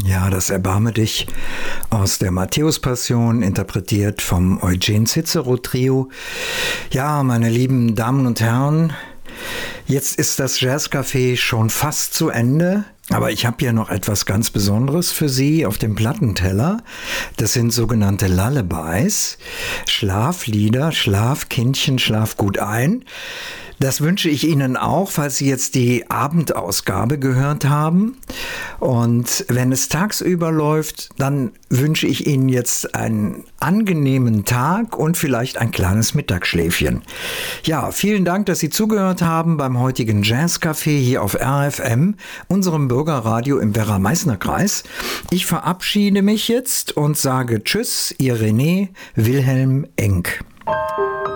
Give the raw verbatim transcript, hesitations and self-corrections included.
Ja, das Erbarme dich aus der Matthäus-Passion, interpretiert vom Eugen Cicero Trio. Ja, meine lieben Damen und Herren, jetzt ist das Jazzcafé schon fast zu Ende. Aber ich habe hier noch etwas ganz Besonderes für Sie auf dem Plattenteller. Das sind sogenannte Lullabies, Schlaflieder, Schlaf, Kindchen, schlaf gut ein. Das wünsche ich Ihnen auch, falls Sie jetzt die Abendausgabe gehört haben. Und wenn es tagsüber läuft, dann wünsche ich Ihnen jetzt einen angenehmen Tag und vielleicht ein kleines Mittagsschläfchen. Ja, vielen Dank, dass Sie zugehört haben beim heutigen Jazzcafé hier auf R F M, unserem Bürgerradio im Werra-Meißner-Kreis. Ich verabschiede mich jetzt und sage Tschüss, Ihr René Wilhelm Enck.